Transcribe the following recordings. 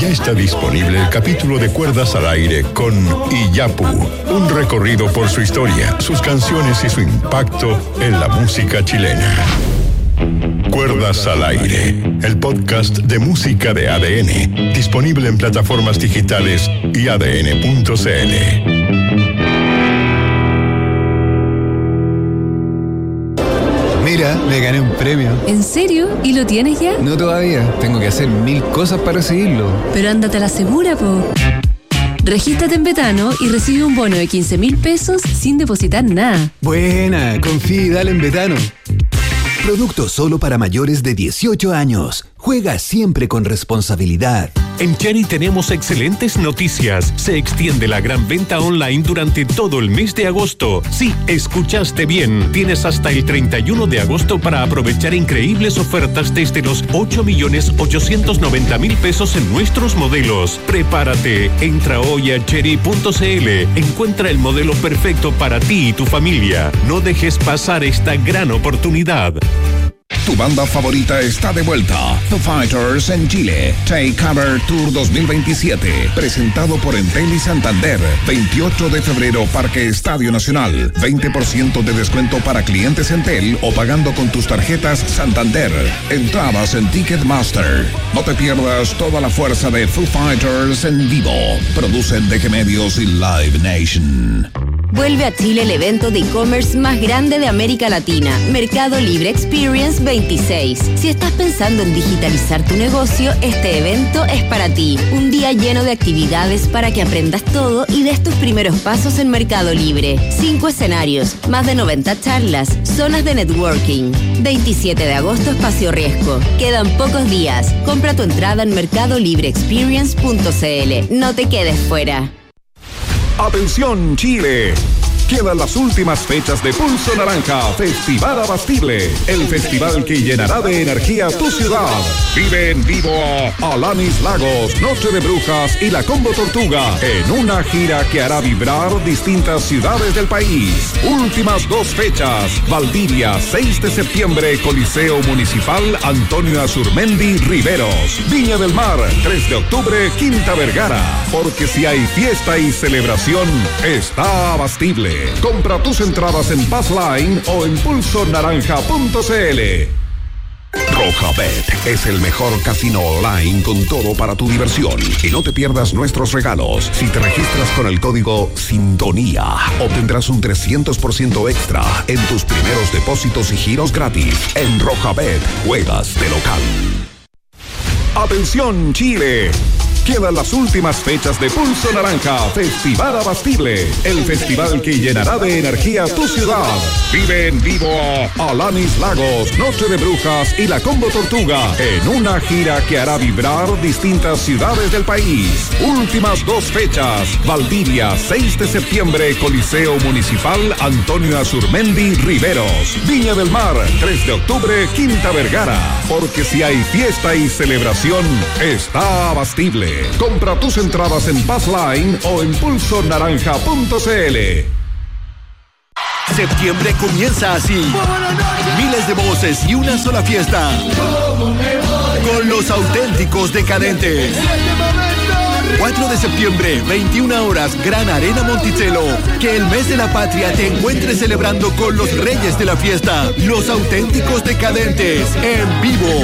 Ya está disponible el capítulo de Cuerdas al Aire con Iyapu, un recorrido por su historia, sus canciones y su impacto en la música chilena. Cuerdas al Aire, el podcast de música de ADN, disponible en plataformas digitales y adn.cl. Mira, me gané un premio. ¿En serio? ¿Y lo tienes ya? No todavía, tengo que hacer 1000 cosas para recibirlo. Pero ándate a la segura, po. Regístrate en Betano y recibe un bono de 15.000 pesos sin depositar nada. Buena, confía y dale en Betano. Producto solo para mayores de 18 años. Juega siempre con responsabilidad. En Cherry tenemos excelentes noticias. Se extiende la gran venta online durante todo el mes de agosto. Sí, escuchaste bien. Tienes hasta el 31 de agosto para aprovechar increíbles ofertas desde los 8.890.000 pesos en nuestros modelos. Prepárate. Entra hoy a cherry.cl. Encuentra el modelo perfecto para ti y tu familia. No dejes pasar esta gran oportunidad. Tu banda favorita está de vuelta. Foo Fighters en Chile. Take Cover Tour 2027. Presentado por Entel y Santander. 28 de febrero, Parque Estadio Nacional. 20% de descuento para clientes Entel o pagando con tus tarjetas Santander. Entradas en Ticketmaster. No te pierdas toda la fuerza de Foo Fighters en vivo. Producen DG Medios y Live Nation. Vuelve a Chile el evento de e-commerce más grande de América Latina, Mercado Libre Experience 26. Si estás pensando en digitalizar tu negocio, este evento es para ti. Un día lleno de actividades para que aprendas todo y des tus primeros pasos en Mercado Libre. 5 escenarios, más de 90 charlas, zonas de networking. 27 de agosto, Espacio Riesgo. Quedan pocos días. Compra tu entrada en mercadolibreexperience.cl. No te quedes fuera. ¡Atención, Chile! Quedan las últimas fechas de Pulso Naranja, Festival Abastible, el festival que llenará de energía tu ciudad. Vive en vivo a Alanis Lagos, Noche de Brujas y la Combo Tortuga en una gira que hará vibrar distintas ciudades del país. Últimas 2 fechas, Valdivia, 6 de septiembre, Coliseo Municipal Antonio Azurmendi Riveros. Viña del Mar, 3 de octubre, Quinta Vergara. Porque si hay fiesta y celebración, está Abastible. Compra tus entradas en Passline o en pulsonaranja.cl. Rojabet es el mejor casino online con todo para tu diversión. Y no te pierdas nuestros regalos. Si te registras con el código SINTONÍA, obtendrás un 300% extra en tus primeros depósitos y giros gratis. En Rojabet, juegas de local. ¡Atención, Chile! Quedan las últimas fechas de Pulso Naranja, Festival Abastible, el festival que llenará de energía tu ciudad. Vive en vivo a Alanis Lagos, Noche de Brujas y la Combo Tortuga en una gira que hará vibrar distintas ciudades del país. Últimas 2 fechas, Valdivia, 6 de septiembre, Coliseo Municipal Antonio Azurmendi Riveros. Viña del Mar, 3 de octubre, Quinta Vergara. Porque si hay fiesta y celebración, está Abastible. Compra tus entradas en Passline o en pulsonaranja.cl. Septiembre comienza así. Miles de voces y una sola fiesta. Con los auténticos decadentes. 4 de septiembre, 21 horas, Gran Arena Monticello. Que el mes de la patria te encuentres celebrando con los reyes de la fiesta. Los auténticos decadentes, en vivo.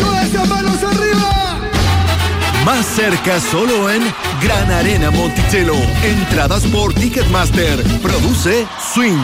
Más cerca solo en Gran Arena Monticello. Entradas por Ticketmaster. Produce Swing.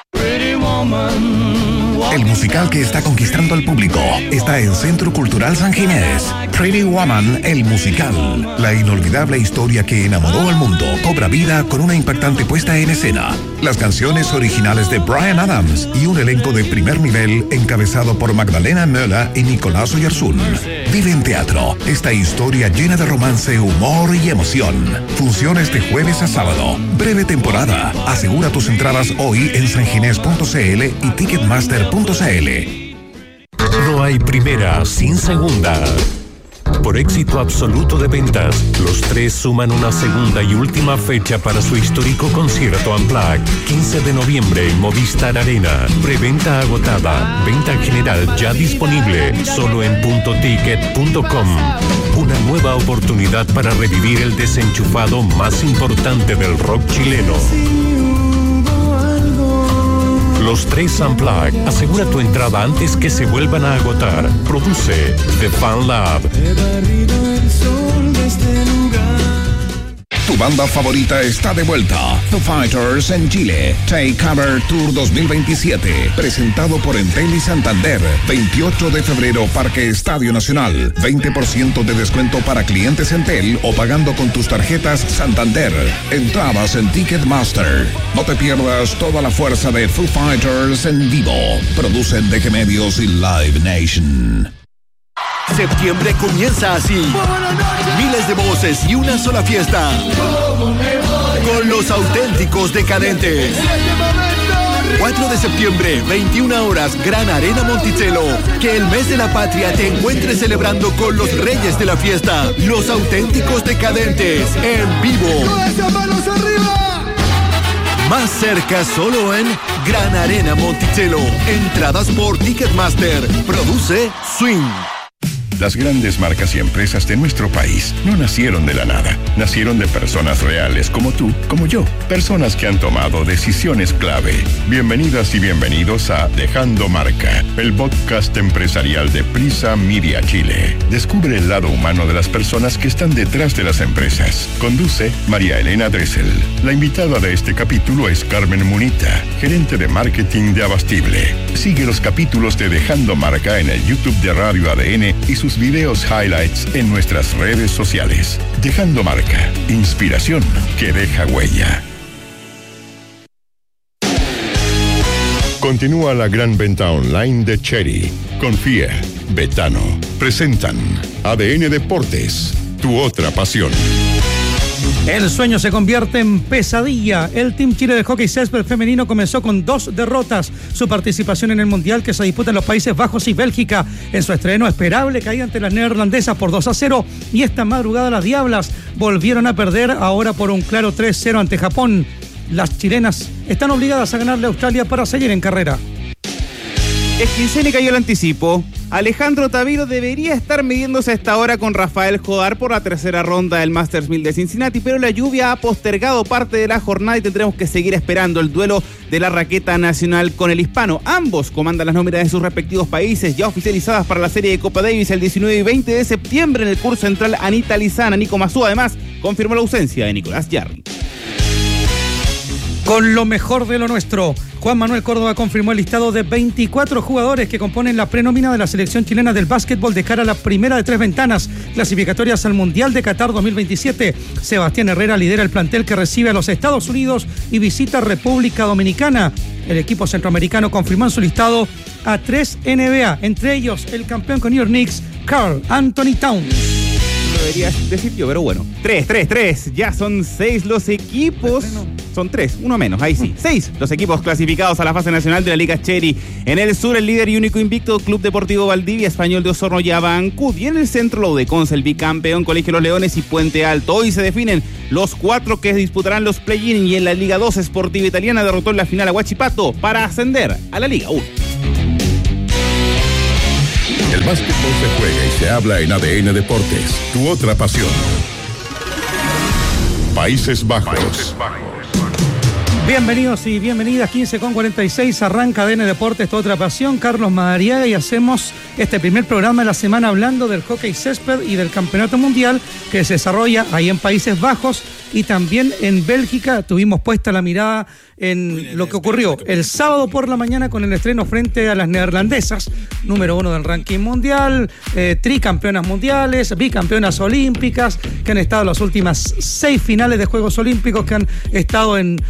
El musical que está conquistando al público está en Centro Cultural San Ginés. Pretty Woman, el musical. La inolvidable historia que enamoró al mundo cobra vida con una impactante puesta en escena. Las canciones originales de Bryan Adams y un elenco de primer nivel encabezado por Magdalena Möller y Nicolás Oyarzún. Vive en teatro esta historia llena de romance, humor y emoción. Funciones de jueves a sábado. Breve temporada. Asegura tus entradas hoy en sanginés.cl y ticketmaster.cl. No hay primera sin segunda. por éxito absoluto de ventas, los tres suman una segunda y última fecha para su histórico concierto Unplugged, 15 de noviembre en Movistar Arena. Preventa agotada, venta general ya disponible, solo en puntoticket.com. Una nueva oportunidad para revivir el desenchufado más importante del rock chileno. Los tres Unplugged. Asegura tu entrada antes que se vuelvan a agotar. Produce The Fan Lab. Tu banda favorita está de vuelta. Foo Fighters en Chile. Take Cover Tour 2027. Presentado por Entel y Santander. 28 de febrero, Parque Estadio Nacional. 20% de descuento para clientes Entel o pagando con tus tarjetas Santander. Entradas en Ticketmaster. No te pierdas toda la fuerza de Foo Fighters en vivo. Producen DG Medios y Live Nation. Septiembre comienza así. Miles de voces y una sola fiesta. Con los auténticos decadentes. 4 de septiembre, 21 horas, Gran Arena Monticello. Que el mes de la patria te encuentres celebrando con los reyes de la fiesta. Los auténticos decadentes, en vivo. Más cerca solo en Gran Arena Monticello. Entradas por Ticketmaster. Produce Swing. Las grandes marcas y empresas de nuestro país no nacieron de la nada. Nacieron de personas reales como tú, como yo. Personas que han tomado decisiones clave. Bienvenidas y bienvenidos a Dejando Marca, el podcast empresarial de Prisa Media Chile. Descubre el lado humano de las personas que están detrás de las empresas. Conduce María Elena Dressel. La invitada de este capítulo es Carmen Munita, gerente de marketing de Abastible. Sigue los capítulos de Dejando Marca en el YouTube de Radio ADN y sus videos highlights en nuestras redes sociales. Dejando Marca, inspiración que deja huella. Continúa la gran venta online de Chery. Confía, Betano. Presentan ADN Deportes, tu otra pasión. El sueño se convierte en pesadilla. El Team Chile de hockey césped femenino comenzó con 2 derrotas. Su participación en el Mundial que se disputa en los Países Bajos y Bélgica. En su estreno esperable caída ante las neerlandesas por 2-0. Y esta madrugada las Diablas volvieron a perder, ahora por un claro 3-0 ante Japón. Las chilenas están obligadas a ganarle a Australia para seguir en carrera. Esquinceni cayó el anticipo. Alejandro Taviro debería estar midiéndose a esta hora con Rafael Jodar por la tercera ronda del Masters 1000 de Cincinnati, pero la lluvia ha postergado parte de la jornada y tendremos que seguir esperando el duelo de la raqueta nacional con el hispano. Ambos comandan las nóminas de sus respectivos países, ya oficializadas para la serie de Copa Davis el 19 y 20 de septiembre en el curso central. Anita Lizana. Nico Mazú además confirmó la ausencia de Nicolás Jarry. Con lo mejor de lo nuestro, Juan Manuel Córdoba confirmó el listado de 24 jugadores que componen la prenómina de la selección chilena del básquetbol de cara a la primera de 3 ventanas clasificatorias al Mundial de Qatar 2027. Sebastián Herrera lidera el plantel que recibe a los Estados Unidos y visita República Dominicana. El equipo centroamericano confirmó en su listado a 3 NBA, entre ellos el campeón con New York Knicks, Karl Anthony Towns. Debería decir yo, pero bueno. 3. Ya son 6 los equipos. Son 3, uno menos, ahí sí. 6 los equipos clasificados a la fase nacional de la Liga Chery. En el sur, el líder y único invicto, Club Deportivo Valdivia, Español de Osorno y Abancud. Y en el centro, lo de Conce, el bicampeón, Colegio Los Leones y Puente Alto. Hoy se definen los 4 que disputarán los play-in, y en la Liga 2, Sportiva Italiana derrotó en la final a Huachipato para ascender a la Liga 1. El básquetbol se juega y se habla en ADN Deportes, tu otra pasión. Países Bajos. Bienvenidos y bienvenidas, 15:46, arranca ADN Deportes, tu otra pasión. Carlos Madariaga, y hacemos este primer programa de la semana hablando del hockey césped y del campeonato mundial que se desarrolla ahí en Países Bajos y también en Bélgica. Tuvimos puesta la mirada en lo que ocurrió el sábado por la mañana con el estreno frente a las neerlandesas, número 1 del ranking mundial, tricampeonas mundiales, bicampeonas olímpicas, que han estado en las últimas 6 finales de Juegos Olímpicos, que han estado en 3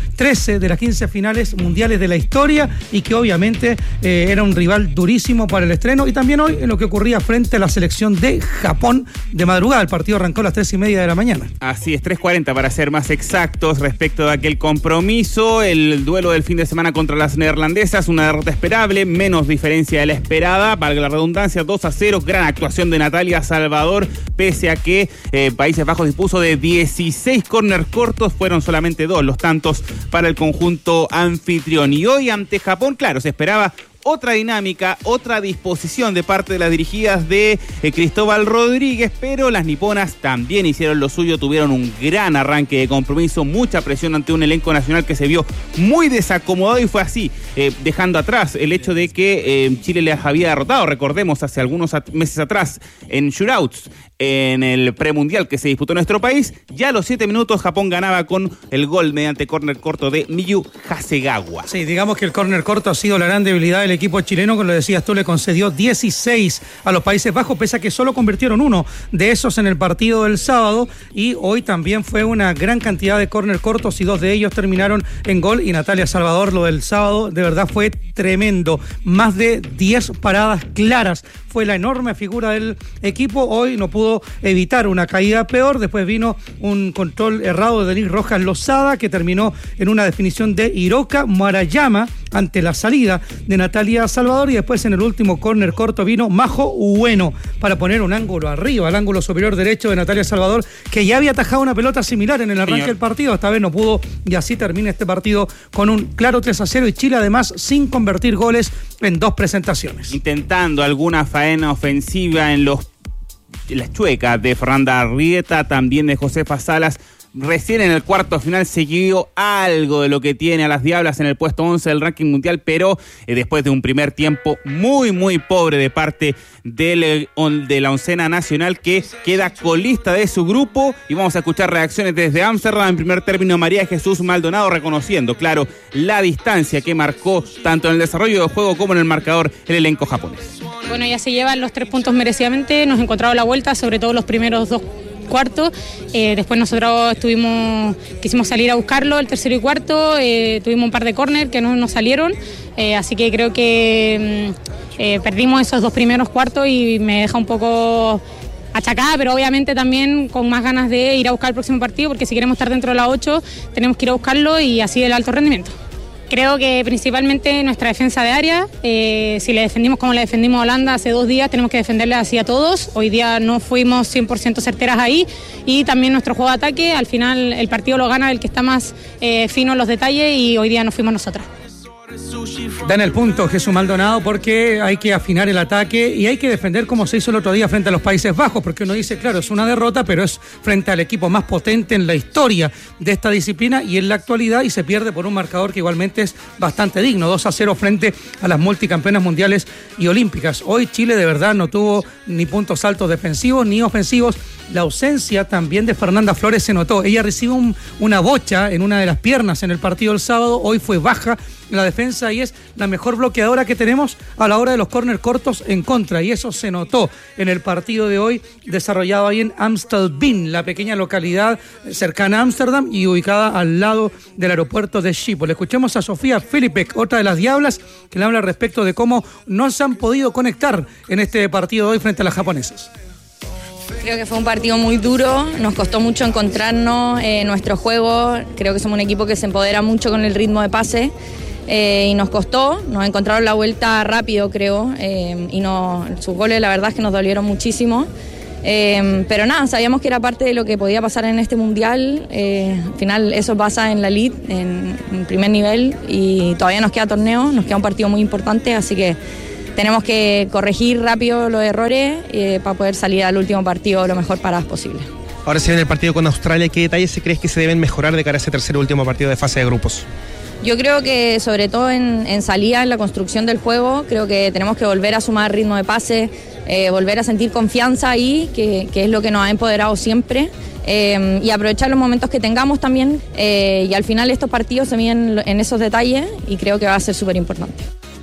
15 de las 15 finales mundiales de la historia y que obviamente era un rival durísimo para el estreno. Y también hoy en lo que ocurría frente a la selección de Japón de madrugada. El partido arrancó a las 3:30 de la mañana. Así es, 3:40 para ser más exactos respecto de aquel compromiso. El duelo del fin de semana contra las neerlandesas, una derrota esperable, menos diferencia de la esperada, valga la redundancia, 2-0, gran actuación de Natalia Salvador, pese a que Países Bajos dispuso de 16 córner cortos, fueron solamente 2 los tantos para el conjunto anfitrión. Y hoy ante Japón, claro, se esperaba otra dinámica, otra disposición de parte de las dirigidas de Cristóbal Rodríguez, pero las niponas también hicieron lo suyo, tuvieron un gran arranque de compromiso, mucha presión ante un elenco nacional que se vio muy desacomodado y fue así, dejando atrás el hecho de que Chile les había derrotado, recordemos, hace algunos meses atrás en shootouts, en el premundial que se disputó en nuestro país. Ya a los 7 minutos Japón ganaba con el gol mediante córner corto de Miyu Hasegawa. Sí, digamos que el córner corto ha sido la gran debilidad del equipo chileno, como lo decías tú, le concedió 16 a los Países Bajos, pese a que solo convirtieron uno de esos en el partido del sábado, y hoy también fue una gran cantidad de córner cortos y 2 de ellos terminaron en gol. Y Natalia Salvador, lo del sábado de verdad fue tremendo, más de 10 paradas claras, fue la enorme figura del equipo. Hoy no pudo evitar una caída peor, después vino un control errado de Denise Rojas Lozada que terminó en una definición de Hiroka Marayama ante la salida de Natalia Salvador, y después en el último córner corto vino Majo Ueno para poner un ángulo arriba, al ángulo superior derecho de Natalia Salvador, que ya había atajado una pelota similar en el arranque del partido, esta vez no pudo, y así termina este partido con un claro 3-0, y Chile además sin convertir goles en 2 presentaciones. Intentando alguna faena ofensiva en las chuecas de Fernanda Arrieta, también de Josefa Salas. Recién en el cuarto final se vio algo de lo que tiene a las Diablas en el puesto 11 del ranking mundial, pero después de un primer tiempo muy, muy pobre de parte de la oncena nacional, que queda colista de su grupo. Y vamos a escuchar reacciones desde Ámsterdam. En primer término, María Jesús Maldonado reconociendo, claro, la distancia que marcó tanto en el desarrollo del juego como en el marcador el elenco japonés. Bueno, ya se llevan los 3 puntos merecidamente, nos encontramos la vuelta, sobre todo los primeros 2 cuartos. Después nosotros quisimos salir a buscarlo el tercero y cuarto, tuvimos un par de córner que no nos salieron, así que creo que perdimos esos 2 primeros cuartos y me deja un poco achacada, pero obviamente también con más ganas de ir a buscar el próximo partido, porque si queremos estar dentro de las 8 tenemos que ir a buscarlo y así el alto rendimiento. Creo que principalmente nuestra defensa de área, si le defendimos como le defendimos a Holanda hace 2 días, tenemos que defenderle así a todos. Hoy día no fuimos 100% certeras ahí, y también nuestro juego de ataque, al final el partido lo gana el que está más fino en los detalles, y hoy día no fuimos nosotras. Dan el punto Jesús Maldonado, porque hay que afinar el ataque y hay que defender como se hizo el otro día frente a los Países Bajos, porque uno dice, claro, es una derrota, pero es frente al equipo más potente en la historia de esta disciplina y en la actualidad, y se pierde por un marcador que igualmente es bastante digno, 2-0 frente a las multicampeonas mundiales y olímpicas. Hoy Chile de verdad no tuvo ni puntos altos defensivos ni ofensivos. La ausencia también de Fernanda Flores se notó. Ella recibe una bocha en una de las piernas en el partido del sábado. Hoy fue baja en la defensa y es la mejor bloqueadora que tenemos a la hora de los córner cortos en contra. Y eso se notó en el partido de hoy, desarrollado ahí en Amstelveen, la pequeña localidad cercana a Ámsterdam y ubicada al lado del aeropuerto de Schiphol. Escuchemos a Sofía Filipek, otra de las Diablas, que le habla respecto de cómo no se han podido conectar en este partido de hoy frente a las japonesas. Creo que fue un partido muy duro, nos costó mucho encontrarnos en nuestro juego. Creo que somos un equipo que se empodera mucho con el ritmo de pase, y nos costó, nos encontraron la vuelta rápido, creo, y sus goles la verdad es que nos dolieron muchísimo. Pero nada, sabíamos que era parte de lo que podía pasar en este mundial. Al final eso pasa en la Elite, en primer nivel, y todavía nos queda torneo, nos queda un partido muy importante, así que tenemos que corregir rápido los errores para poder salir al último partido lo mejor paradas posible. Ahora se viene el partido con Australia. ¿Qué detalles se crees que se deben mejorar de cara a ese tercer y último partido de fase de grupos? Yo creo que sobre todo en salida, en la construcción del juego, creo que tenemos que volver a sumar ritmo de pase, volver a sentir confianza ahí, que es lo que nos ha empoderado siempre, y aprovechar los momentos que tengamos también, y al final estos partidos se miden en esos detalles y creo que va a ser súper importante.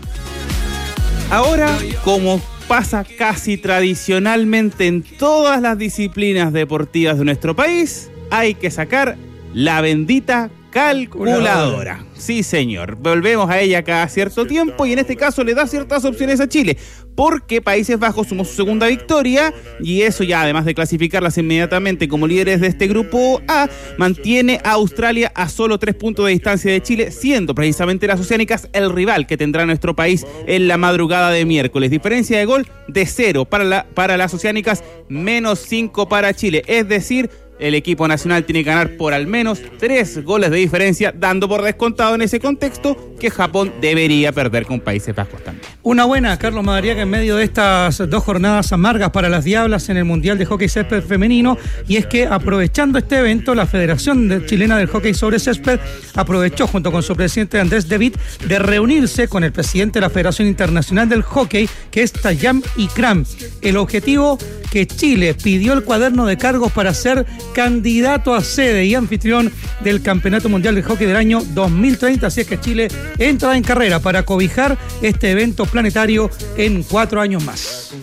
Ahora, como pasa casi tradicionalmente en todas las disciplinas deportivas de nuestro país, hay que sacar la bendita calculadora. Sí, señor. Volvemos a ella cada cierto tiempo y en este caso le da ciertas opciones a Chile, porque Países Bajos sumó su segunda victoria y eso ya, además de clasificarlas inmediatamente como líderes de este grupo A, mantiene a Australia a solo 3 puntos de distancia de Chile, siendo precisamente las oceánicas el rival que tendrá nuestro país en la madrugada de miércoles. Diferencia de gol de 0 para las oceánicas, menos 5 para Chile, es decir, el equipo nacional tiene que ganar por al menos 3 goles de diferencia, dando por descontado en ese contexto que Japón debería perder con Países Bajos también. Una buena, Carlos Madariaga, en medio de estas 2 jornadas amargas para las Diablas en el Mundial de Hockey Césped Femenino, y es que aprovechando este evento, la Federación Chilena del Hockey sobre Césped aprovechó, junto con su presidente Andrés David, de reunirse con el presidente de la Federación Internacional del Hockey, que es Tayam Ikram. El objetivo, que Chile pidió el cuaderno de cargos para ser candidato a sede y anfitrión del Campeonato Mundial de Hockey del año 2030, así es que Chile entra en carrera para cobijar este evento planetario en 4 años más.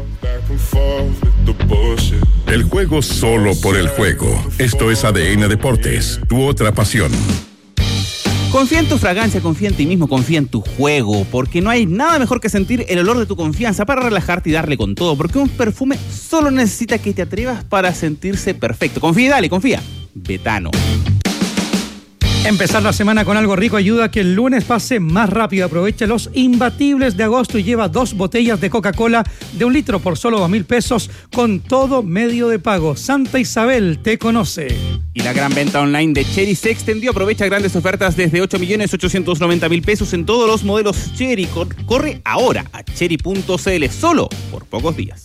El juego solo por el juego. Esto es ADN Deportes, tu otra pasión. Confía en tu fragancia, confía en ti mismo, confía en tu juego, porque no hay nada mejor que sentir el olor de tu confianza para relajarte y darle con todo, porque un perfume solo necesita que te atrevas para sentirse perfecto. Confía y dale, confía. Betano. Empezar la semana con algo rico ayuda a que el lunes pase más rápido. Aprovecha los imbatibles de agosto y lleva 2 botellas de Coca-Cola de 1 litro por solo 2.000 pesos con todo medio de pago. Santa Isabel te conoce. Y la gran venta online de Chery se extendió. Aprovecha grandes ofertas desde 8.890.000 pesos en todos los modelos Chery. Corre ahora a chery.cl, solo por pocos días.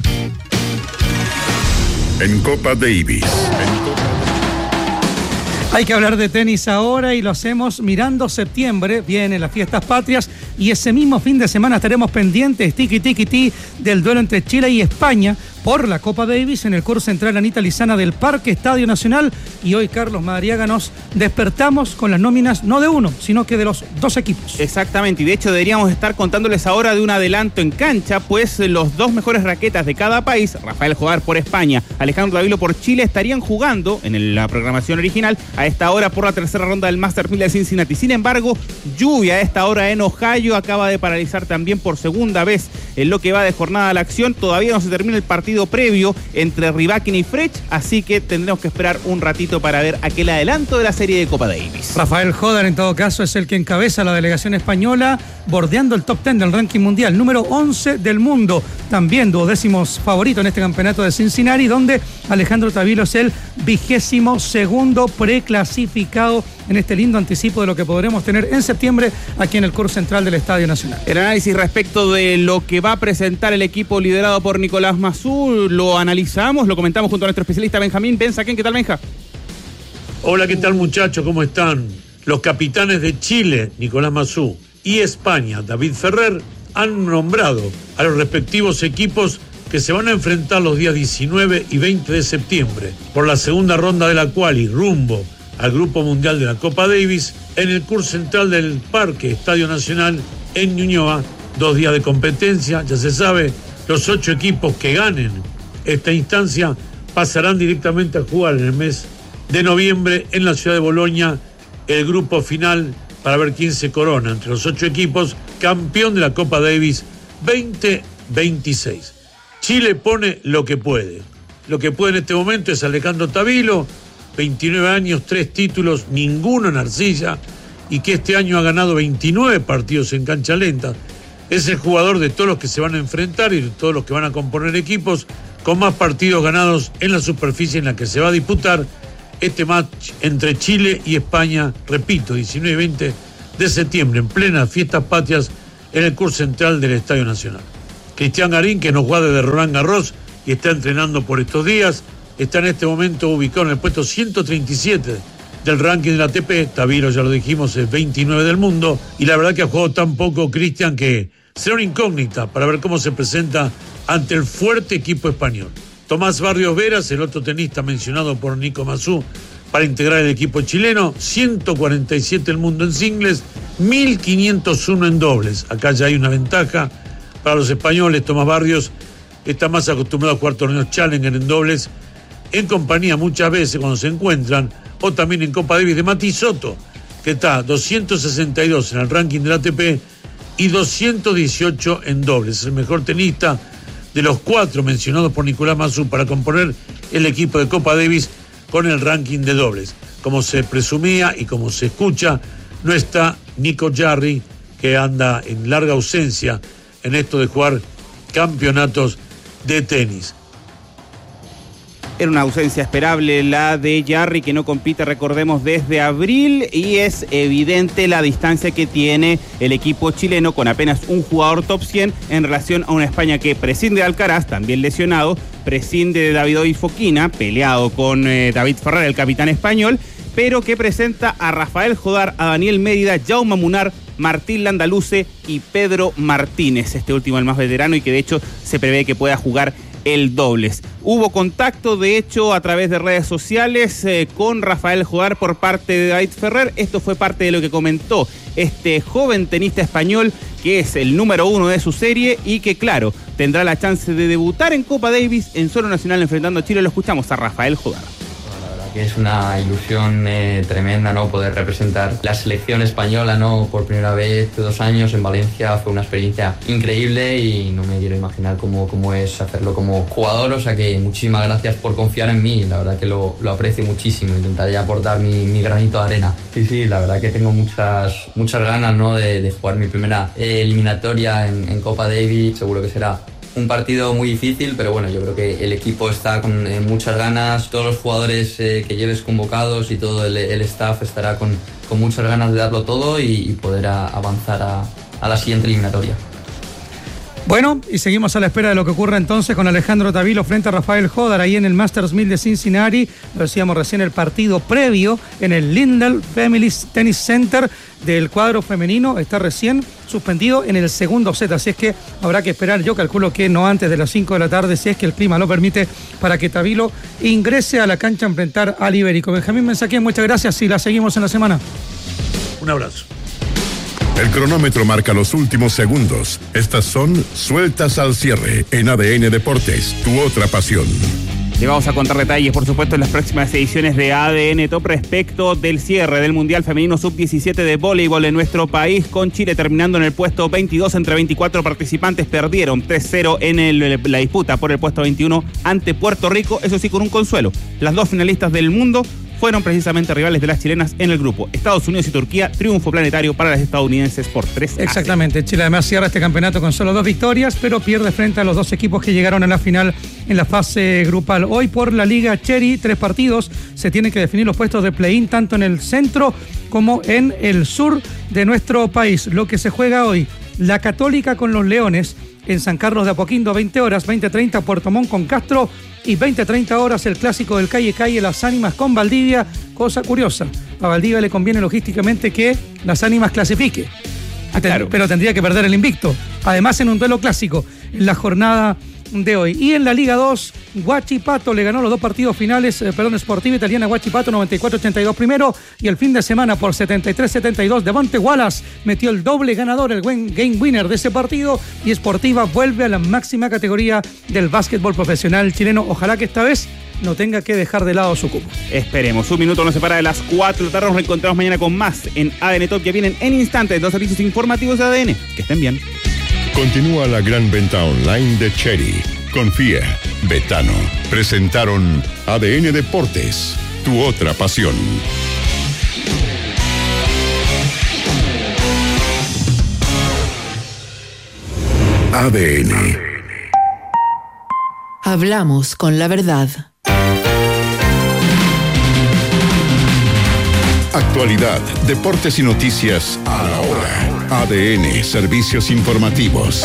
En Copa Davis. Hay que hablar de tenis ahora y lo hacemos mirando septiembre. Vienen las fiestas patrias y ese mismo fin de semana estaremos pendientes, tiki del duelo entre Chile y España por la Copa Davis en el Curso Central Anita Lizana del Parque Estadio Nacional. Y hoy, Carlos Madariaga, nos despertamos con las nóminas no de uno, sino que de los 2 equipos. Exactamente, y de hecho deberíamos estar contándoles ahora de un adelanto en cancha, pues los 2 mejores raquetas de cada país, Rafael Jodar por España, Alejandro Davilo por Chile, estarían jugando en la programación original a esta hora por la tercera ronda del Masters 1000 de Cincinnati. Sin embargo, lluvia a esta hora en Ohio acaba de paralizar también por segunda vez en lo que va de jornada a la acción. Todavía no se termina el partido previo entre Rybakina y Frech, así que tendremos que esperar un ratito para ver aquel adelanto de la serie de Copa Davis. Rafael Jodar, en todo caso, es el que encabeza la delegación española, bordeando el top 10 del ranking mundial, número 11 del mundo. También 12º favorito en este campeonato de Cincinnati, donde Alejandro Tavilo es el 22º preclasificado en este lindo anticipo de lo que podremos tener en septiembre aquí en el Curso Central del Estadio Nacional. El análisis respecto de lo que va a presentar el equipo liderado por Nicolás Massú lo analizamos, lo comentamos junto a nuestro especialista Benjamín Benzaquén. ¿Qué tal, Benja? Hola, ¿qué tal, muchachos? ¿Cómo están? Los capitanes de Chile, Nicolás Massú, y España, David Ferrer, han nombrado a los respectivos equipos que se van a enfrentar los días 19 y 20 de septiembre por la segunda ronda de la quali rumbo al Grupo Mundial de la Copa Davis en el Curso Central del Parque Estadio Nacional en Ñuñoa. 2 días de competencia, ya se sabe, los 8 equipos que ganen esta instancia pasarán directamente a jugar en el mes de noviembre en la ciudad de Bolonia el grupo final para ver quién se corona entre los 8 equipos campeón de la Copa Davis 2026. Chile pone lo que puede. Lo que puede en este momento es Alejandro Tavilo, 29 años, 3 títulos, ninguno en arcilla, y que este año ha ganado 29 partidos en cancha lenta. Es el jugador de todos los que se van a enfrentar y de todos los que van a componer equipos con más partidos ganados en la superficie en la que se va a disputar este match entre Chile y España, repito, 19 y 20 de septiembre, en plenas fiestas patrias en el Curso Central del Estadio Nacional. Cristian Garín, que nos juega desde Roland Garros y está entrenando por estos días, está en este momento ubicado en el puesto 137 del ranking de la ATP. Tavilo, ya lo dijimos, es 29 del mundo, y la verdad que ha jugado tan poco Cristian que será una incógnita para ver cómo se presenta ante el fuerte equipo español. Tomás Barrios Veras, el otro tenista mencionado por Nico Massú para integrar el equipo chileno, 147 el mundo en singles, 1501 en dobles. Acá ya hay una ventaja para los españoles. Tomás Barrios está más acostumbrado a jugar torneos Challenger en dobles, en compañía muchas veces cuando se encuentran o también en Copa Davis de Mati Soto, que está 262 en el ranking del ATP y 218 en dobles. Es el mejor tenista de los 4 mencionados por Nicolás Massú para componer el equipo de Copa Davis con el ranking de dobles. Como se presumía y como se escucha, no está Nico Jarry, que anda en larga ausencia en esto de jugar campeonatos de tenis. Era una ausencia esperable la de Jarry, que no compite, recordemos, desde abril, y es evidente la distancia que tiene el equipo chileno con apenas un jugador top 100 en relación a una España que prescinde de Alcaraz, también lesionado, prescinde de David Fokina, peleado con David Ferrer, el capitán español, pero que presenta a Rafael Jodar, a Daniel Mérida, Jaume Munar, Martín Landaluce y Pedro Martínez, este último el más veterano y que de hecho se prevé que pueda jugar el dobles. Hubo contacto, de hecho, a través de redes sociales con Rafael Jodar por parte de David Ferrer. Esto fue parte de lo que comentó este joven tenista español, que es el número 1 de su serie y que, claro, tendrá la chance de debutar en Copa Davis en suelo nacional enfrentando a Chile. Lo escuchamos a Rafael Jodar. Que es una ilusión tremenda, ¿no? Poder representar la selección española, ¿no? Por primera vez, hace 2 años en Valencia. Fue una experiencia increíble y no me quiero imaginar cómo es hacerlo como jugador. O sea que muchísimas gracias por confiar en mí. La verdad que lo aprecio muchísimo. Intentaré aportar mi granito de arena. Sí, la verdad que tengo muchas ganas, ¿no? De jugar mi primera eliminatoria en Copa Davis. Seguro que será un partido muy difícil, pero bueno, yo creo que el equipo está con muchas ganas, todos los jugadores que lleves convocados y todo el staff estará con muchas ganas de darlo todo y poder avanzar a la siguiente eliminatoria. Bueno, y seguimos a la espera de lo que ocurra entonces con Alejandro Tavilo frente a Rafael Jodar ahí en el Masters 1000 de Cincinnati. Lo decíamos recién, el partido previo en el Lindell Family Tennis Center del cuadro femenino está recién suspendido en el segundo set, así es que habrá que esperar, yo calculo que no antes de las 5 de la tarde, si es que el clima lo permite, para que Tavilo ingrese a la cancha a enfrentar al Ibérico. Benjamín Mensaquén, muchas gracias y la seguimos en la semana. Un abrazo. El cronómetro marca los últimos segundos. Estas son Sueltas al Cierre en ADN Deportes, tu otra pasión. Le vamos a contar detalles, por supuesto, en las próximas ediciones de ADN Top respecto del cierre del Mundial Femenino Sub-17 de voleibol en nuestro país, con Chile terminando en el puesto 22 entre 24 participantes. Perdieron 3-0 en la disputa por el puesto 21 ante Puerto Rico, eso sí, con un consuelo. Las 2 finalistas del mundo fueron precisamente rivales de las chilenas en el grupo. Estados Unidos y Turquía, triunfo planetario para las estadounidenses por 3-0. Exactamente, Chile además cierra este campeonato con solo 2 victorias, pero pierde frente a los 2 equipos que llegaron a la final en la fase grupal. Hoy por la Liga Cherry, 3 partidos, se tienen que definir los puestos de play-in tanto en el centro como en el sur de nuestro país. Lo que se juega hoy, la Católica con los Leones en San Carlos de Apoquindo, 20 horas, 20:30 Puerto Montt con Castro y 20:30 horas el clásico del Calle Las Ánimas con Valdivia. Cosa curiosa, a Valdivia le conviene logísticamente que Las Ánimas clasifique, claro, pero tendría que perder el invicto, además en un duelo clásico en la jornada de hoy. Y en la Liga 2, Huachipato le ganó los 2 partidos finales, Sportiva Italiana Huachipato 94-82 primero, y el fin de semana por 73-72 Devonte Wallace metió el doble ganador, el game winner de ese partido, y Sportiva vuelve a la máxima categoría del básquetbol profesional chileno. Ojalá que esta vez no tenga que dejar de lado su cupo. Esperemos. Un minuto nos separa de las 4 de la tarde. Nos reencontramos mañana con más en ADN Top. Ya vienen en instantes 2 servicios informativos de ADN. Que estén bien. Continúa la gran venta online de Cherry. Confía, Betano. Presentaron ADN Deportes, tu otra pasión. ADN. Hablamos con la verdad. Actualidad, deportes y noticias a la hora. ADN, servicios informativos.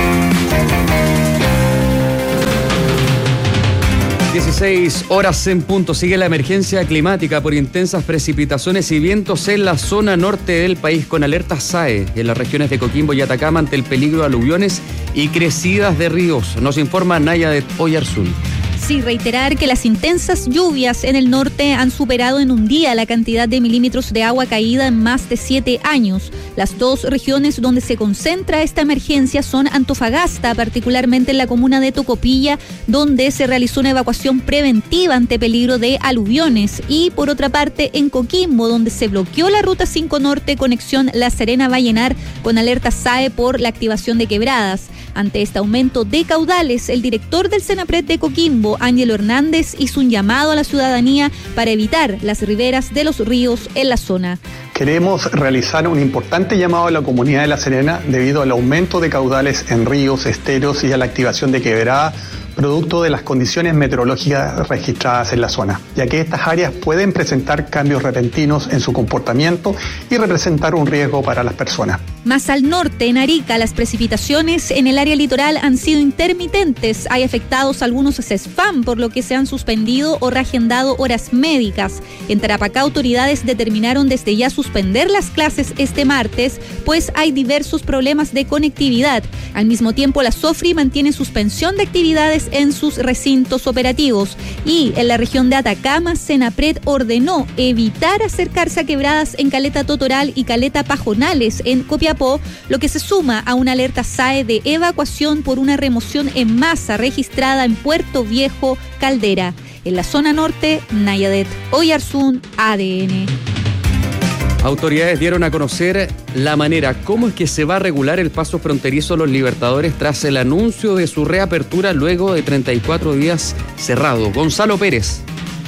16 horas en punto. Sigue la emergencia climática por intensas precipitaciones y vientos en la zona norte del país, con alerta SAE en las regiones de Coquimbo y Atacama ante el peligro de aluviones y crecidas de ríos. Nos informa Nayadet Oyarzún. Sí, reiterar que las intensas lluvias en el norte han superado en un día la cantidad de milímetros de agua caída en más de 7 años. Las dos regiones donde se concentra esta emergencia son Antofagasta, particularmente en la comuna de Tocopilla, donde se realizó una evacuación preventiva ante peligro de aluviones, y por otra parte en Coquimbo, donde se bloqueó la ruta 5 Norte conexión La Serena-Vallenar con alerta SAE por la activación de quebradas. Ante este aumento de caudales, el director del Senapred de Coquimbo, Ángelo Hernández, hizo un llamado a la ciudadanía para evitar las riberas de los ríos en la zona. Queremos realizar un importante llamado a la comunidad de La Serena debido al aumento de caudales en ríos, esteros y a la activación de quebradas, producto de las condiciones meteorológicas registradas en la zona, ya que estas áreas pueden presentar cambios repentinos en su comportamiento y representar un riesgo para las personas. Más al norte, en Arica, las precipitaciones en el área litoral han sido intermitentes. Hay afectados algunos CESFAM, por lo que se han suspendido o reagendado horas médicas. En Tarapacá, autoridades determinaron desde ya suspender las clases este martes, pues hay diversos problemas de conectividad. Al mismo tiempo, la SOFRI mantiene suspensión de actividades en sus recintos operativos. Y en la región de Atacama, Senapred ordenó evitar acercarse a quebradas en Caleta Totoral y Caleta Pajonales en Copiapó, lo que se suma a una alerta SAE de evacuación por una remoción en masa registrada en Puerto Viejo, Caldera. En la zona norte, Nayadet, Oyarzún, ADN. Autoridades dieron a conocer la manera cómo es que se va a regular el paso fronterizo Los Libertadores tras el anuncio de su reapertura luego de 34 días cerrado. Gonzalo Pérez.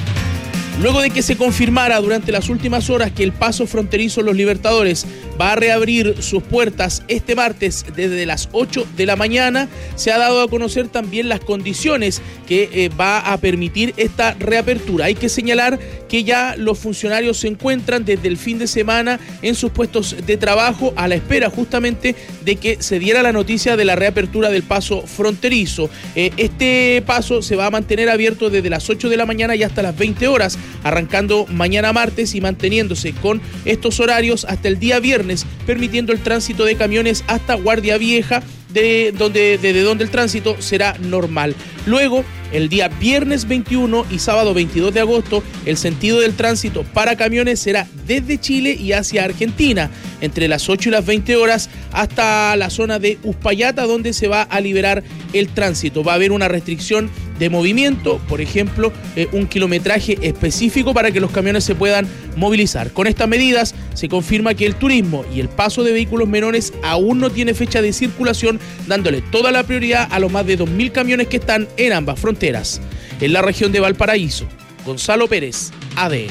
Luego de que se confirmara durante las últimas horas que el paso fronterizo Los Libertadores va a reabrir sus puertas este martes desde las 8 de la mañana, se ha dado a conocer también las condiciones que va a permitir esta reapertura. Hay que señalar que ya los funcionarios se encuentran desde el fin de semana en sus puestos de trabajo a la espera justamente de que se diera la noticia de la reapertura del paso fronterizo. Este paso se va a mantener abierto desde las 8 de la mañana y hasta las 20 horas, arrancando mañana martes y manteniéndose con estos horarios hasta el día viernes, permitiendo el tránsito de camiones hasta Guardia Vieja, desde donde el tránsito será normal. Luego, el día viernes 21 y sábado 22 de agosto, el sentido del tránsito para camiones será desde Chile y hacia Argentina, entre las 8 y las 20 horas hasta la zona de Uspallata, donde se va a liberar el tránsito. Va a haber una restricción de movimiento, por ejemplo, un kilometraje específico para que los camiones se puedan movilizar. Con estas medidas se confirma que el turismo y el paso de vehículos menores aún no tiene fecha de circulación, dándole toda la prioridad a los más de 2.000 camiones que están en ambas fronteras. En la región de Valparaíso, Gonzalo Pérez, ADN.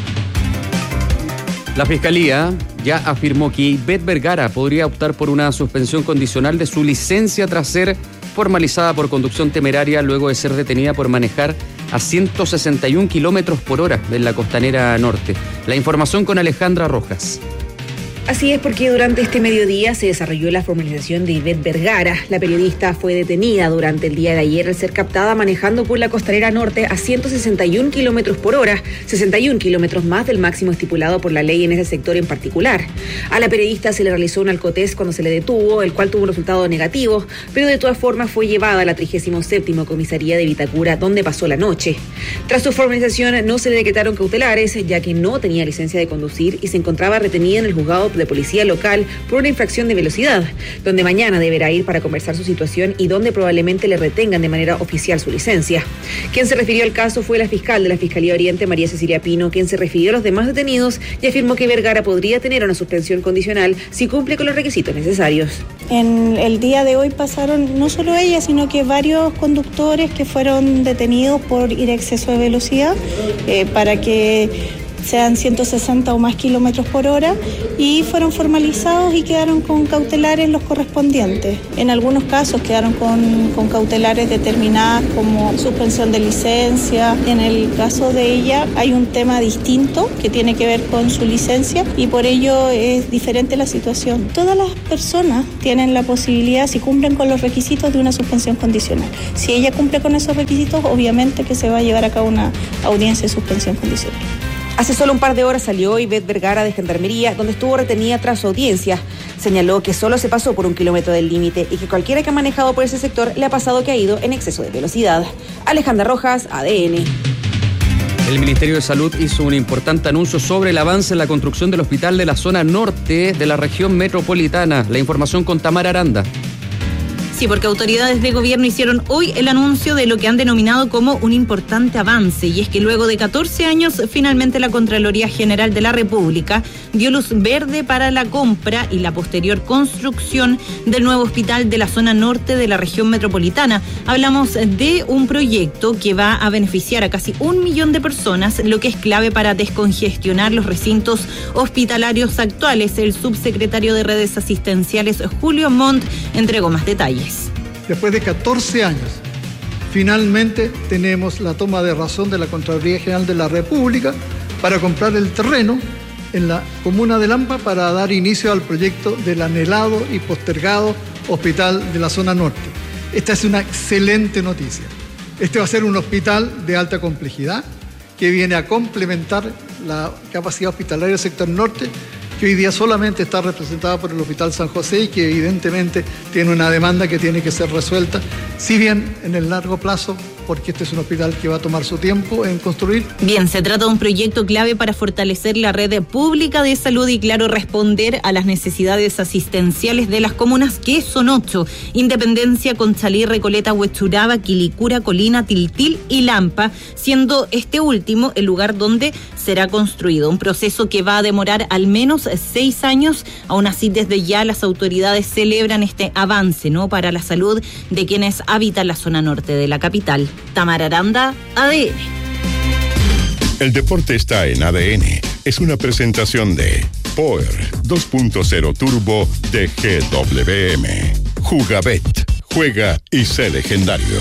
La Fiscalía ya afirmó que Ivette Vergara podría optar por una suspensión condicional de su licencia tras ser formalizada por conducción temeraria luego de ser detenida por manejar a 161 kilómetros por hora en la costanera norte. La información con Alejandra Rojas. Así es, porque durante este mediodía se desarrolló la formalización de Ivette Vergara. La periodista fue detenida durante el día de ayer al ser captada manejando por la costanera norte a 161 kilómetros por hora, 61 kilómetros más del máximo estipulado por la ley en ese sector en particular. A la periodista se le realizó un alcotés cuando se le detuvo, el cual tuvo un resultado negativo, pero de todas formas fue llevada a la 37ª Comisaría de Vitacura, donde pasó la noche. Tras su formalización no se le decretaron cautelares, ya que no tenía licencia de conducir y se encontraba retenida en el juzgado de policía local por una infracción de velocidad, donde mañana deberá ir para conversar su situación y donde probablemente le retengan de manera oficial su licencia. Quien se refirió al caso fue la fiscal de la Fiscalía Oriente, María Cecilia Pino, quien se refirió a los demás detenidos y afirmó que Vergara podría tener una suspensión condicional si cumple con los requisitos necesarios. En el día de hoy pasaron no solo ella, sino que varios conductores que fueron detenidos por ir a exceso de velocidad para que sean 160 o más kilómetros por hora, y fueron formalizados y quedaron con cautelares los correspondientes. En algunos casos quedaron con cautelares determinadas como suspensión de licencia. En el caso de ella hay un tema distinto que tiene que ver con su licencia y por ello es diferente la situación. Todas las personas tienen la posibilidad, si cumplen con los requisitos, de una suspensión condicional. Si ella cumple con esos requisitos, obviamente que se va a llevar a cabo una audiencia de suspensión condicional. Hace solo un par de horas salió Ivette Vergara de Gendarmería, donde estuvo retenida tras su audiencia. Señaló que solo se pasó por 1 kilómetro del límite y que cualquiera que ha manejado por ese sector le ha pasado que ha ido en exceso de velocidad. Alejandra Rojas, ADN. El Ministerio de Salud hizo un importante anuncio sobre el avance en la construcción del hospital de la zona norte de la región metropolitana. La información con Tamara Aranda. Sí, porque autoridades de gobierno hicieron hoy el anuncio de lo que han denominado como un importante avance, y es que luego de 14 años, finalmente la Contraloría General de la República dio luz verde para la compra y la posterior construcción del nuevo hospital de la zona norte de la región metropolitana. Hablamos de un proyecto que va a beneficiar a casi 1 millón de personas, lo que es clave para descongestionar los recintos hospitalarios actuales. El subsecretario de Redes Asistenciales, Julio Montt, entregó más detalles. Después de 14 años, finalmente tenemos la toma de razón de la Contraloría General de la República para comprar el terreno en la comuna de Lampa para dar inicio al proyecto del anhelado y postergado hospital de la zona norte. Esta es una excelente noticia. Este va a ser un hospital de alta complejidad que viene a complementar la capacidad hospitalaria del sector norte, que hoy día solamente está representada por el Hospital San José y que evidentemente tiene una demanda que tiene que ser resuelta, si bien en el largo plazo, porque este es un hospital que va a tomar su tiempo en construir. Bien, se trata de un proyecto clave para fortalecer la red pública de salud y, claro, responder a las necesidades asistenciales de las comunas, que son 8: Independencia, Conchalí, Recoleta, Huechuraba, Quilicura, Colina, Tiltil y Lampa, siendo este último el lugar donde será construido. Un proceso que va a demorar al menos 6 años. Aún así, desde ya las autoridades celebran este avance, ¿no?, para la salud de quienes habitan la zona norte de la capital. Tamara Aranda, ADN. El deporte está en ADN. Es una presentación de Power 2.0 Turbo de GWM. Jugabet. Juega y sé legendario.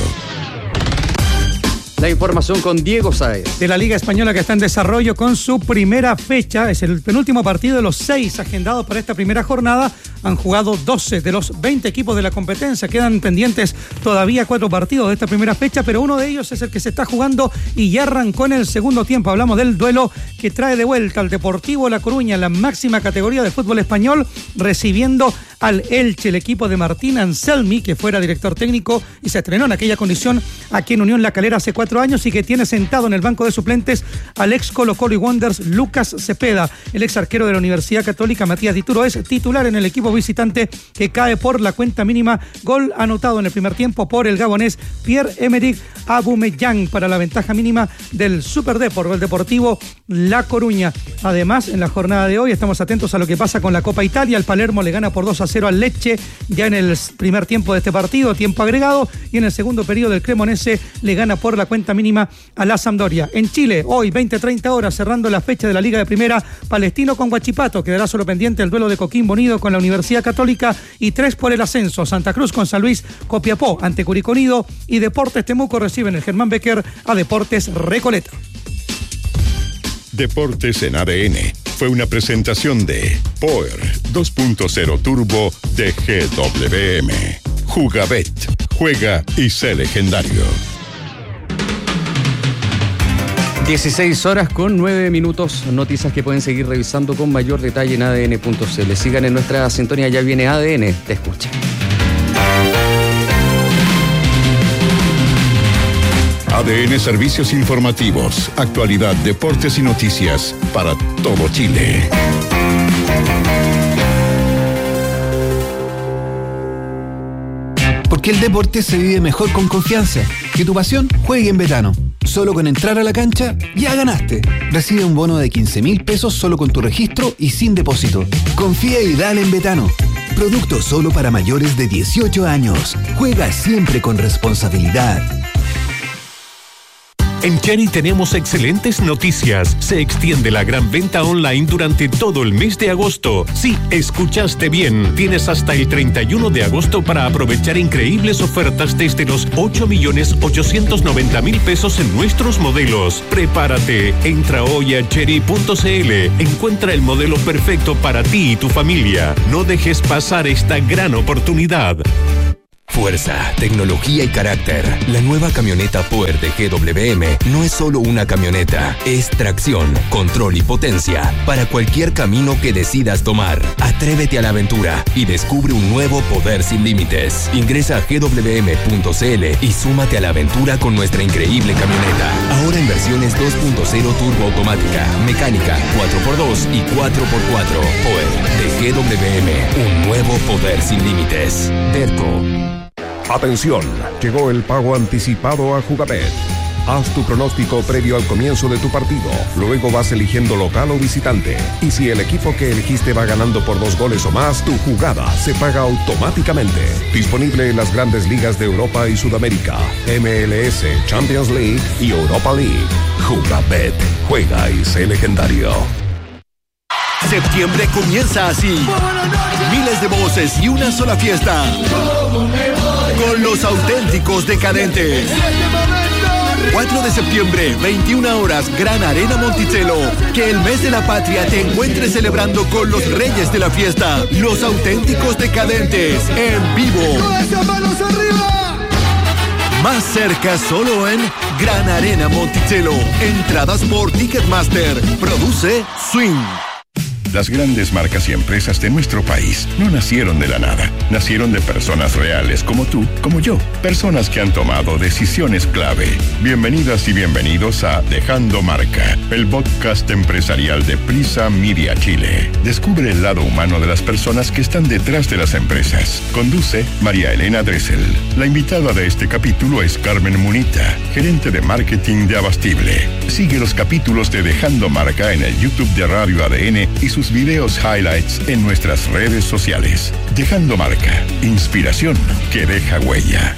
La información con Diego Sáez. De la Liga Española, que está en desarrollo con su primera fecha. Es el penúltimo partido de los 6 agendados para esta primera jornada. Han jugado 12 de los 20 equipos de la competencia. Quedan pendientes todavía 4 partidos de esta primera fecha, pero uno de ellos es el que se está jugando y ya arrancó en el segundo tiempo. Hablamos del duelo que trae de vuelta al Deportivo La Coruña, la máxima categoría de fútbol español, recibiendo al Elche, el equipo de Martín Anselmi, que fuera director técnico y se estrenó en aquella condición aquí en Unión La Calera hace 4 años, y que tiene sentado en el banco de suplentes al ex Colo-Colo y Wanderers Lucas Cepeda. El ex arquero de la Universidad Católica Matías Dituro es titular en el equipo visitante, que cae por la cuenta mínima. Gol anotado en el primer tiempo por el gabonés Pierre-Emerick Aubameyang para la ventaja mínima del Super Depor, el Deportivo La Coruña. Además, en la jornada de hoy estamos atentos a lo que pasa con la Copa Italia. El Palermo le gana por 2-0 al Lecce ya en el primer tiempo de este partido, tiempo agregado, y en el segundo periodo el Cremonese le gana por la cuenta mínima a la Sampdoria. En Chile, hoy 20-30 horas, cerrando la fecha de la Liga de Primera, Palestino con Huachipato. Quedará solo pendiente el duelo de Coquimbo Unido con la Universidad Católica, y 3 por el ascenso. Santa Cruz con San Luis, Copiapó ante Curicó Unido, y Deportes Temuco reciben el Germán Becker a Deportes Recoleta. Deportes en ADN fue una presentación de Power 2.0 Turbo de GWM. Jugabet. Juega y sé legendario. 16 horas con 9 minutos. Noticias que pueden seguir revisando con mayor detalle en adn.cl. Sigan en nuestra sintonía, ya viene ADN, te escucha. ADN Servicios Informativos, actualidad, deportes y noticias para todo Chile. Porque el deporte se vive mejor con confianza. Que tu pasión juegue en Betano. Solo con entrar a la cancha, ya ganaste. Recibe un bono de 15.000 pesos solo con tu registro y sin depósito. Confía y dale en Betano. Producto solo para mayores de 18 años. Juega siempre con responsabilidad. En Cherry tenemos excelentes noticias. Se extiende la gran venta online durante todo el mes de agosto. Sí, escuchaste bien. Tienes hasta el 31 de agosto para aprovechar increíbles ofertas desde los 8.890.000 pesos en nuestros modelos. Prepárate. Entra hoy a cherry.cl. Encuentra el modelo perfecto para ti y tu familia. No dejes pasar esta gran oportunidad. Fuerza, tecnología y carácter. La nueva camioneta Power de GWM no es solo una camioneta, es tracción, control y potencia para cualquier camino que decidas tomar. Atrévete a la aventura y descubre un nuevo poder sin límites. Ingresa a gwm.cl y súmate a la aventura con nuestra increíble camioneta. Ahora en versiones 2.0 turbo automática, mecánica, 4x2 y 4x4. Power de GWM, un nuevo poder sin límites. Derco. Atención, llegó el pago anticipado a Jugabet. Haz tu pronóstico previo al comienzo de tu partido. Luego vas eligiendo local o visitante. Y si el equipo que elegiste va ganando por 2 goles o más, tu jugada se paga automáticamente. Disponible en las grandes ligas de Europa y Sudamérica, MLS, Champions League y Europa League. Jugabet. Juega y sé legendario. Septiembre comienza así. Miles de voces y una sola fiesta. Con los auténticos decadentes. 4 de septiembre, 21 horas, Gran Arena Monticello. Que el mes de la patria te encuentre celebrando con los reyes de la fiesta. Los auténticos decadentes, en vivo. Más cerca solo en Gran Arena Monticello. Entradas por Ticketmaster. Produce Swing. Las grandes marcas y empresas de nuestro país no nacieron de la nada. Nacieron de personas reales como tú, como yo. Personas que han tomado decisiones clave. Bienvenidas y bienvenidos a Dejando Marca, el podcast empresarial de Prisa Media Chile. Descubre el lado humano de las personas que están detrás de las empresas. Conduce María Elena Dressel. La invitada de este capítulo es Carmen Munita, gerente de marketing de Abastible. Sigue los capítulos de Dejando Marca en el YouTube de Radio ADN y sus videos highlights en nuestras redes sociales. Dejando Marca, inspiración que deja huella.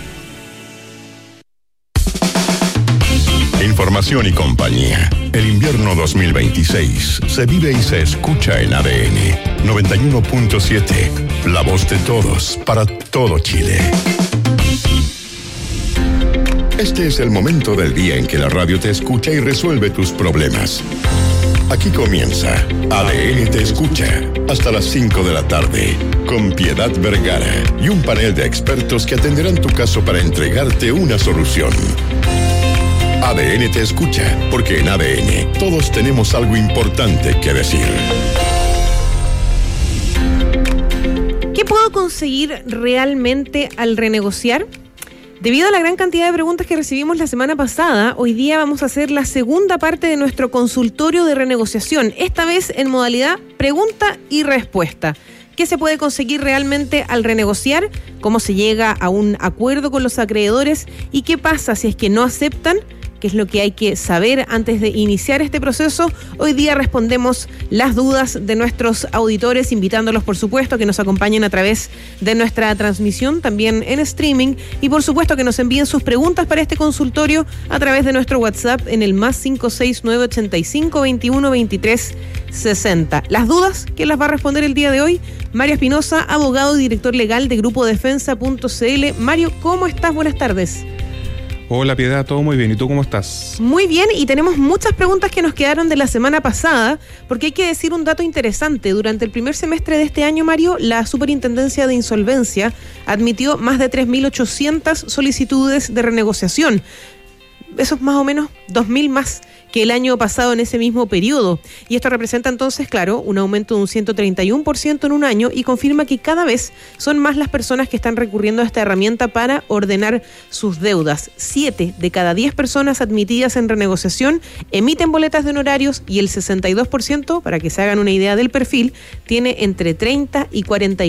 Información y compañía. El invierno 2026 se vive y se escucha en ADN 91.7. La voz de todos para todo Chile. Este es el momento del día en que la radio te escucha y resuelve tus problemas. Aquí comienza ADN Te Escucha hasta las 5 de la tarde con Piedad Vergara y un panel de expertos que atenderán tu caso para entregarte una solución. ADN Te Escucha, porque en ADN todos tenemos algo importante que decir. ¿Qué puedo conseguir realmente al renegociar? Debido a la gran cantidad de preguntas que recibimos la semana pasada, hoy día vamos a hacer la segunda parte de nuestro consultorio de renegociación, esta vez en modalidad pregunta y respuesta. ¿Qué se puede conseguir realmente al renegociar? ¿Cómo se llega a un acuerdo con los acreedores? ¿Y qué pasa si es que no aceptan? ¿Qué es lo que hay que saber antes de iniciar este proceso? Hoy día respondemos las dudas de nuestros auditores, invitándolos, por supuesto, a que nos acompañen a través de nuestra transmisión, también en streaming, y por supuesto que nos envíen sus preguntas para este consultorio a través de nuestro WhatsApp en el +569 85 21 23 60. Las dudas, ¿quién las va a responder el día de hoy? Mario Espinosa, abogado y director legal de Grupo Defensa.cl. Mario, ¿cómo estás? Buenas tardes. Hola Piedad, todo muy bien. ¿Y tú cómo estás? Muy bien, y tenemos muchas preguntas que nos quedaron de la semana pasada, porque hay que decir un dato interesante. Durante el primer semestre de este año, Mario, la Superintendencia de Insolvencia admitió más de 3.800 solicitudes de renegociación. Eso es más o menos 2.000 más que el año pasado en ese mismo periodo. Y esto representa entonces, claro, un aumento de un 131% en un año y confirma que cada vez son más las personas que están recurriendo a esta herramienta para ordenar sus deudas. 7 de cada 10 personas admitidas en renegociación emiten boletas de honorarios y el 62%, para que se hagan una idea del perfil, tiene entre 30 y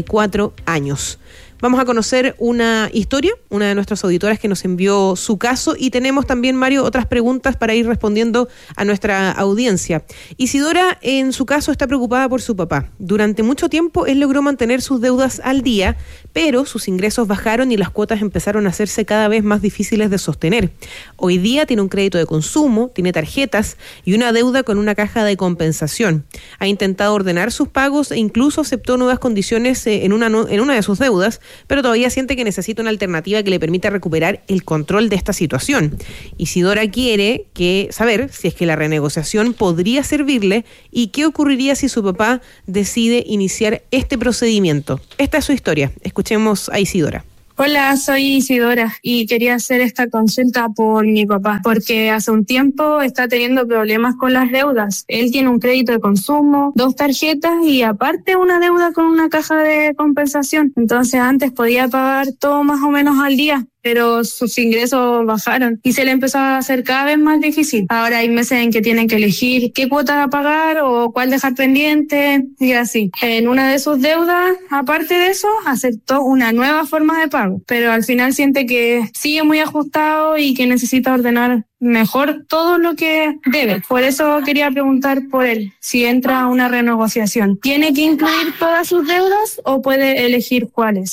44 años. Vamos a conocer una historia, una de nuestras auditoras que nos envió su caso, y tenemos también, Mario, otras preguntas para ir respondiendo a nuestra audiencia. Isidora, en su caso, está preocupada por su papá. Durante mucho tiempo él logró mantener sus deudas al día, pero sus ingresos bajaron y las cuotas empezaron a hacerse cada vez más difíciles de sostener. Hoy día tiene un crédito de consumo, tiene tarjetas y una deuda con una caja de compensación. Ha intentado ordenar sus pagos e incluso aceptó nuevas condiciones en una de sus deudas, pero todavía siente que necesita una alternativa que le permita recuperar el control de esta situación. Isidora quiere saber si es que la renegociación podría servirle y qué ocurriría si su papá decide iniciar este procedimiento. Esta es su historia. Escuchemos a Isidora. Hola, soy Isidora y quería hacer esta consulta por mi papá, porque hace un tiempo está teniendo problemas con las deudas. Él tiene un crédito de consumo, 2 tarjetas y aparte una deuda con una caja de compensación. Entonces antes podía pagar todo más o menos al día, pero sus ingresos bajaron y se le empezó a hacer cada vez más difícil. Ahora hay meses en que tienen que elegir qué cuota pagar o cuál dejar pendiente y así. En una de sus deudas, aparte de eso, aceptó una nueva forma de pago, pero al final siente que sigue muy ajustado y que necesita ordenar mejor todo lo que debe. Por eso quería preguntar por él, si entra a una renegociación. ¿Tiene que incluir todas sus deudas o puede elegir cuáles?